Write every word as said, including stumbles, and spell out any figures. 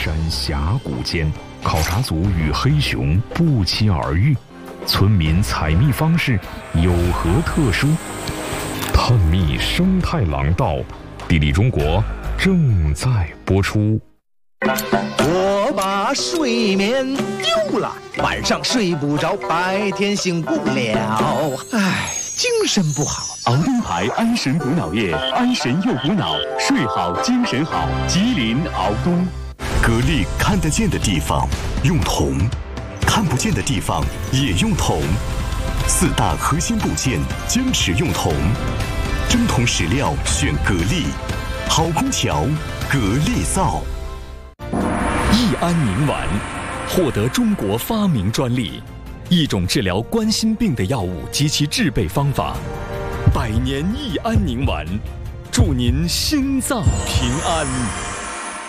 山峡谷间，考察组与黑熊不期而遇，村民采蜜方式有何特殊？探秘生态廊道，地理中国正在播出。 我把睡眠丢了，晚上睡不着，白天醒不了，唉，精神不好。 熬东牌安神补脑液，安神又补脑，睡好精神好。吉林熬东。 格力看得见的地方用铜，看不见的地方也用铜，四大核心部件坚持用铜，真铜实料选格力，好空调格力造。 益安宁丸获得中国发明专利，一种治疗冠心病的药物及其制备方法。百年益安宁丸，祝您心脏平安。